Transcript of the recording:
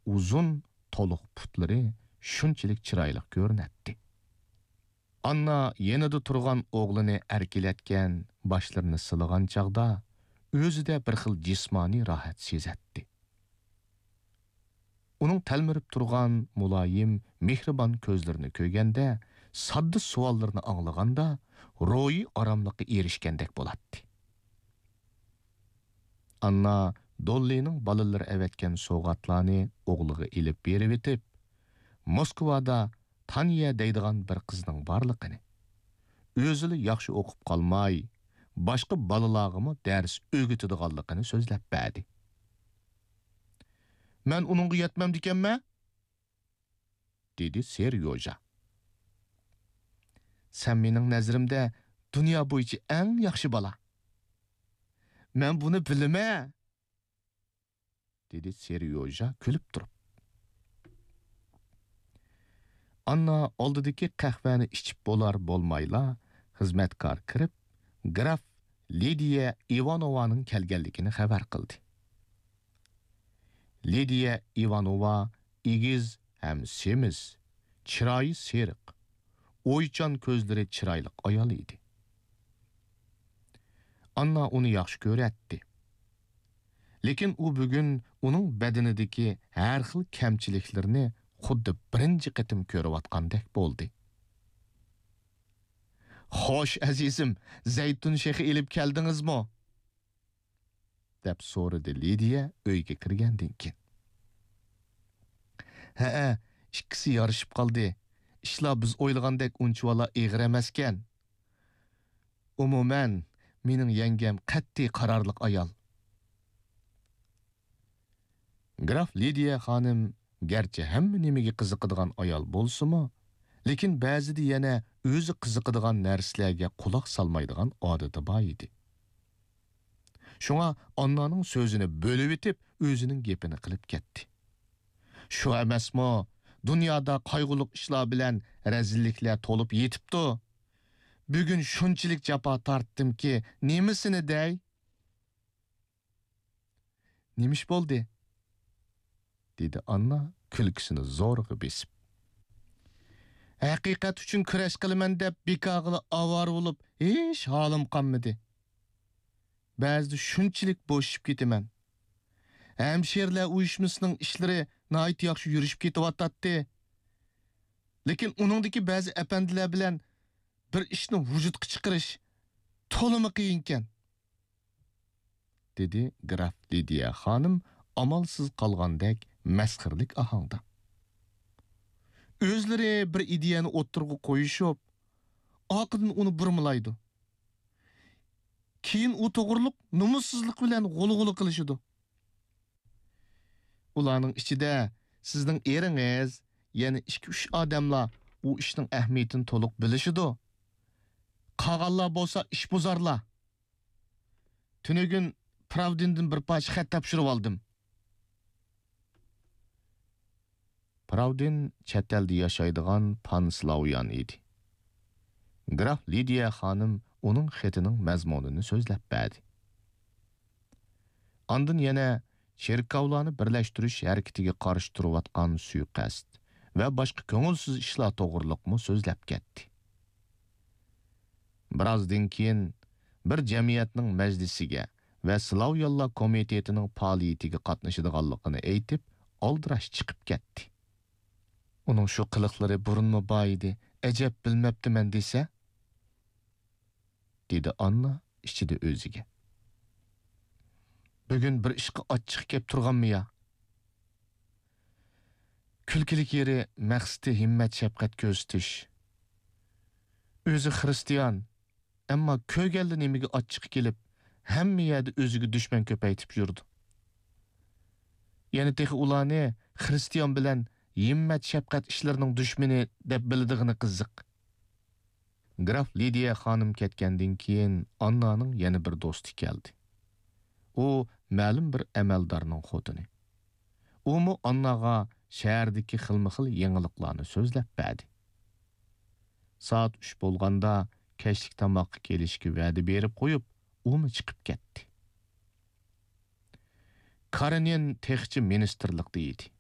uzun, toluq putlari shunchalik chiroyli ko'rinadi. Anna yenida turgan o'g'lini erkilatgan, boshlarini silagan chaqda o'zida bir xil jismoniy rohat sezatdi. Uning talmirib turgan muloyim, mehribon ko'zlarini ko'rganda, sodda savollarni anglaganda, ro'yi oromlikka erishgandek bo'ladi. Anna Dollyning bolalari avatgan sovg'atlarni o'g'liga ilib berib etib, Moskvada Tanya deydigan bir qizning borligini, o'zini yaxshi o'qib qolmay, boshqa bolalarga dars o'rgatadiganligini so'zlab berdi. "Men uningga yetmam dekanman?" dedi Seryoja. "Sen mening nazarimda dunyo bo'yicha eng yaxshi bola. Men buni bilaman," dedi Seryoja kulib turib. Anna oldidagi qahvani ichib bo'lar bo'lmayla xizmatkor kirib, graf Lidiya Ivanovaning kelganligini xabar qildi. Lidiya Ivanova igiz ham semiz, chiroyi seriq, o'ychan ko'zlari chiroyli ayol edi. Anna uni yaxshi ko'ratdi. Lekin u bugun uning badanidagi har xil kamchiliklarni xuddi birinchi qatim ko'rayotgandek bo'ldi. "Xo'sh, azizim, zaytun shexi ilib keldingizmi?" deb so'radi Lidiya uyga kirgandan keyin. "Ha, ikkisi yarışib qoldi. Ishlar biz o'ylagandek unchavola ig'ir emaskan. Umuman, mening yangam qat'iy qarorli ayol." Graf Lidiya xonim garchi hamma nimaga qiziqadigan ayol bo'lsa-mu, lekin ba'zida yana o'zi qiziqadigan narsalarga quloq solmaydigan odati bor edi. Shunga Annaning so'zini bo'lib etib, o'zining gapini qilib ketdi. "Shu emasmi, dunyoda qayg'uliq ishlar bilan razilliklar to'lib yetibdi. Bugun shunchalik jafo tortdimki, nemisini dey?" "Nemish bo'ldi?" dedi Anna kulkisini zo'rg'a besib. "Haqiqat uchun kurash qilaman deb bekog'ili avor bo'lib, hech holim qolmadi. Ba'zida shunchalik bo'shib ketaman. Hamshirlar uyushmasining ishlari nihoyat yaxshi yurishib ketyapti. Lekin uningdagi ba'zi apandilar bilan bir ishni vujudga chiqarish to'limi qiyin ekan," dedi graf Lidiya xonim amalsiz qolgandek masxirlik ohangda. O'zlari bir ideyani o'ttirg'i qo'yishib, oqidan uni burmalaydi. Keyin u to'g'riliq nomussizlik bilan g'ulu-g'ulu qilishidi. Ularning ichida sizning eringiz, ya'ni 2-3 odamlar u ishning ahamiyatini to'liq bilishidi. Qolganlar bo'lsa ishbuzarlar. Tunugun Pravdindan bir parcha xat topshirib oldim. Pravdin chet elda yashaydigan Panslavyan edi. Graf Lidiya xonim uning xatining mazmunini so'zlab berdi. Ondan yana cherkovlarni birlashtirish harakatiga qarshi turayotgan suiqasd va boshqa ko'ngilsiz ishlar to'g'riliqmi so'zlab ketdi. Birozdan keyin bir jamiyatning majlisiga va Slavyanlar komitetining faoliyatiga qatnashadiganligini aytib, oldirash chiqib ketdi. Uning shu qiliqlari burunmi bor edi, ajab bilmabdiman desa, dedi Anna ichida o'ziga. Bugun bir ishga ochiq kelib turganmi ya? Kulkilik yeri maqsadi himmat shafqat ko'rsatish. O'zi xristian, ammo ko'rganda nimaga ochiq kelib, hamma yerda o'ziga dushman ko'paytib yurdi. Yana texi ularni xristian bilan himmat shafqat ishlarining dushmani deb bildig'ini qiziq. Graf Lidiya xonim ketgandan keyin Annaning yana bir do'sti keldi. U ma'lum bir amaldorning xotini. U mu Annaga shahardagi xilma-xil yangiliklarni so'zlab berdi. Soat 3 bo'lganda kechlik tomoqqa kelishga va'da berib qo'yib, u mu chiqib ketdi. Karenin texchi ministerlikda edi.